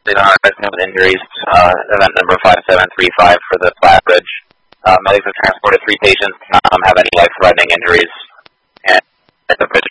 on our resident with injuries, event number 5735 for the Flat Bridge. Medics have transported 3 patients, none of them have any life-threatening injuries, and the bridge